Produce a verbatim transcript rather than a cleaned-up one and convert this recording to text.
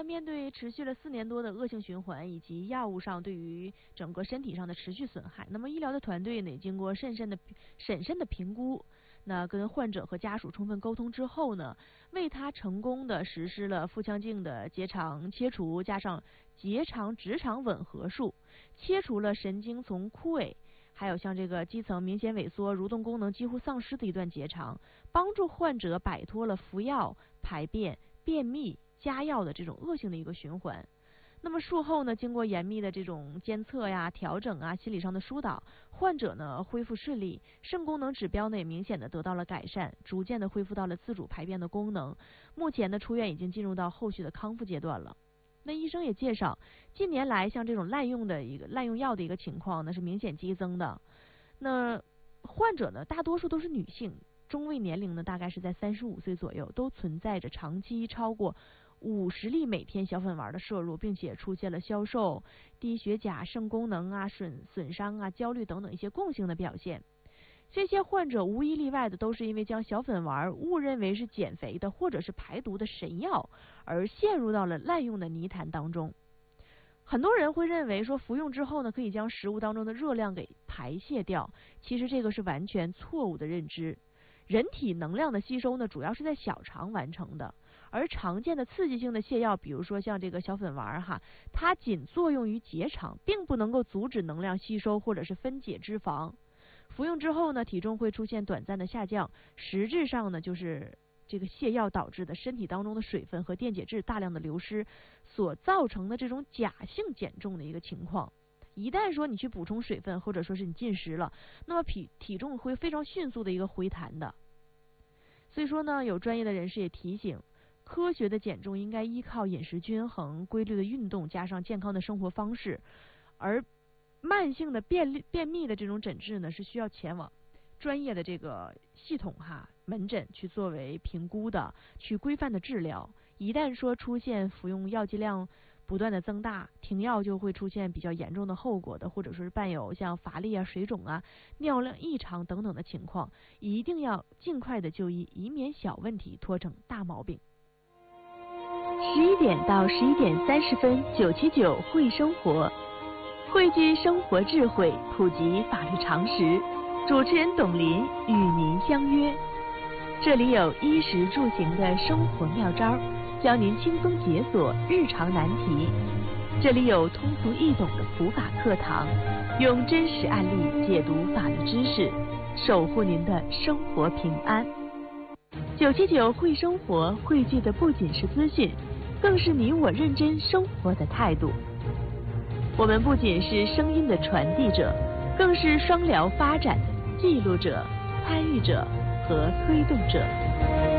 那面对持续了四年多的恶性循环以及药物上对于整个身体上的持续损害，那么医疗的团队呢，也经过慎慎的审慎的评估，那跟患者和家属充分沟通之后呢，为他成功的实施了腹腔镜的结肠切除加上结肠直肠吻合术，切除了神经丛枯萎，还有像这个肌层明显萎缩、蠕动功能几乎丧失的一段结肠，帮助患者摆脱了服药、排便、便秘、加药的这种恶性的一个循环。那么术后呢，经过严密的这种监测呀、调整啊、心理上的疏导，患者呢恢复顺利，肾功能指标呢也明显的得到了改善，逐渐的恢复到了自主排便的功能。目前呢出院已经进入到后续的康复阶段了。那医生也介绍，近年来像这种滥用的一个滥用药的一个情况呢是明显激增的。那患者呢大多数都是女性，中位年龄呢大概是在三十五岁左右，都存在着长期超过五十粒每天小粉丸的摄入，并且出现了消瘦、低血钾、肾功能啊损损伤啊、焦虑等等一些共性的表现。这些患者无一例外的都是因为将小粉丸误认为是减肥的或者是排毒的神药，而陷入到了滥用的泥潭当中。很多人会认为说服用之后呢，可以将食物当中的热量给排泄掉，其实这个是完全错误的认知。人体能量的吸收呢，主要是在小肠完成的，而常见的刺激性的泻药，比如说像这个小粉丸哈，它仅作用于结肠，并不能够阻止能量吸收或者是分解脂肪。服用之后呢，体重会出现短暂的下降，实质上呢就是这个泻药导致的身体当中的水分和电解质大量的流失所造成的这种假性减重的一个情况。一旦说你去补充水分，或者说是你进食了，那么体体重会非常迅速的一个回弹的。所以说呢，有专业的人士也提醒，科学的减重应该依靠饮食均衡、规律的运动加上健康的生活方式，而慢性的便便秘的这种诊治呢，是需要前往专业的这个系统哈门诊去作为评估的，去规范的治疗。一旦说出现服用药剂量不断的增大，停药就会出现比较严重的后果的，或者说是伴有像乏力啊、水肿啊、尿量异常等等的情况，一定要尽快的就医，以免小问题拖成大毛病。十一点到十一点三十分，九七九会生活，汇聚生活智慧，普及法律常识。主持人董林与您相约，这里有衣食住行的生活妙招，教您轻松解锁日常难题。这里有通俗易懂的普法课堂，用真实案例解读法律知识，守护您的生活平安。九七九会生活汇聚的不仅是资讯，更是你我认真生活的态度。我们不仅是声音的传递者，更是双疗发展的记录者、参与者和推动者。